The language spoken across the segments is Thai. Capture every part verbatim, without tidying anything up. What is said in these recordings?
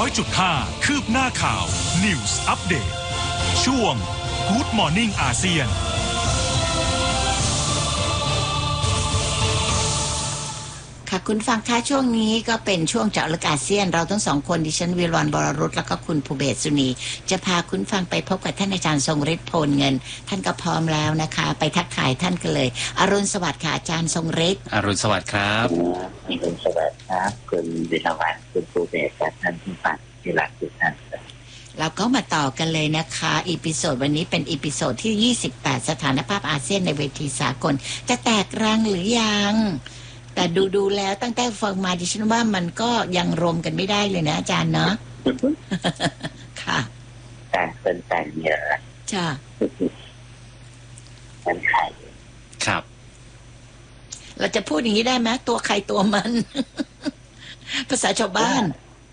อยจุดห้า คืบหน้าข่าว News Update ช่วง Good Morning อาเซียนค่ะคุณฟังค่ะช่วงนี้ก็เป็นช่วงเจาะลึกอาเซียนเราทั้งสองคนดิฉันวิรวรรณบรรุตแล้วก็คุณภูเบศสุนีจะพาคุณฟังไปพบกับท่านอาจารย์ทรงฤทธิ์โพลเงินท่านก็พร้อมแล้วนะคะไปทักทายท่านกันเลยอรุณสวัสดิ์ค่ะอาจารย์ทรงฤทธิ์อรุณสวัสดิ์ครับอรุณสวัสดิ์ครับคุณวิรวรรณคุณภูเบศและท่านผู้ฟังที่รักทุกท่านเราก็มาต่อกันเลยนะคะอีพิโซดวันนี้เป็นอีพิโซดที่ยี่สิบแปดสถานภาพอาเซียนในเวทีสากลจะแตกรังหรือยังแต่ดูดูแล้วตั้งแต่ฟังมาดิฉันว่ามันก็ยังรวมกันไม่ได้เลยนะอาจารย์เนาะ ค่ะต่างคนต่างเยอะจ้ะมันใครครับเราจะพูดอย่างนี้ได้ไหมตัวใครตัวมัน ภาษาชาวบ้าน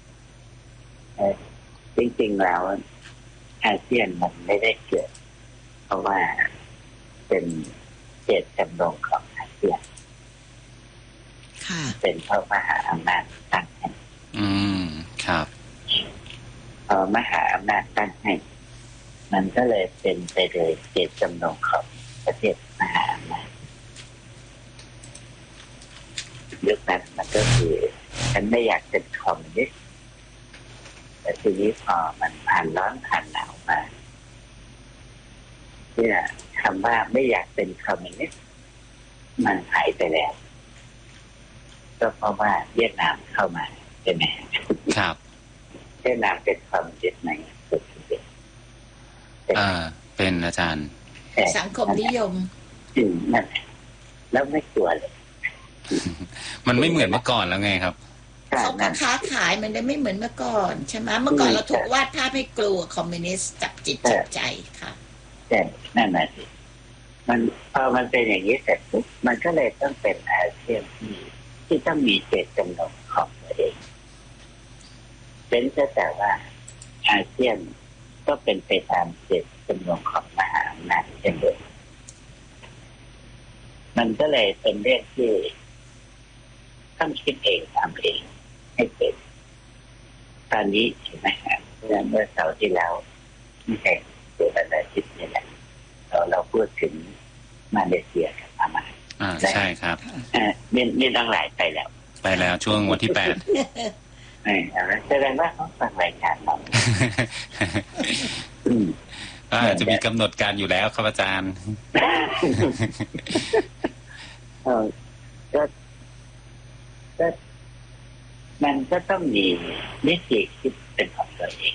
จริงๆแล้วอาเซียนมันไม่ได้เกิดเพราะว่าเป็นเจตจำนงของอาเซียนเป็นเพราะมหาอำนาจตั้งให้อืมครับพอมหาอำนาจตั้งให้มันก็เลยเป็นไปโดยเจตจำนงของประเทศมหาอำนาจยุคนั้นมันก็คือฉันไม่อยากเป็นคอมมิวนิสต์แต่ทีนี้พอมันผ่านร้อนผ่านหนาวมาเนี่ยคำว่าไม่อยากเป็นคอมมิวนิสต์มันหายไปแล้วก็เพราะว่าเวียดนามเข้ามาใช่ไหมครับเวียดนามเป็นคอมมิวนิสต์ไหนสุดที่อ่าเป็นอาจารย์สังคมนิยมจริงนั่นแล้วไม่กลัวเลยมันไม่เหมือนเมื่อก่อนแล้วไงครับเขาก็ค้าขายมันได้ไม่เหมือนเมื่อก่อนใช่ไหมเมื่อก่อนเราถูกวาดภาพให้กลัวคอมมิวนิสต์จับจิตจับใจค่ะใช่นั่นแหละสิมันพอมันเป็นอย่างนี้เสร็จปุ๊บมันก็เลยต้องเป็นอาเซียนที่ที่ต้องมีเจตจำนงของตัวเองเป็นแต่ว่าอาเซียนก็เป็นไปตามเจตจำนงของมหาอำนาจเช่นเดียวกันมันก็เลยเป็นเรื่องที่ต้องคิดเองทำเองให้เป็นตอนนี้ใช่ไหมครับเมื่อเสาร์ที่แล้วไม่ใช่เดือนอาทิตย์นี่แหละเราเราพูดถึงมาเลเซียกับพม่าอ่าใช่ครับอ่าเน้นเน้นทั้งหลายไปแล้วไปแล้วช่วงวันที่แปดเออแสดงว่าเขาฟังรายการเราอาจจะมีกำหนดการอยู่แล้วครับอาจารย์เออก็ก็มันก็ต้องมีวิธีคิดเป็นของตัวเอง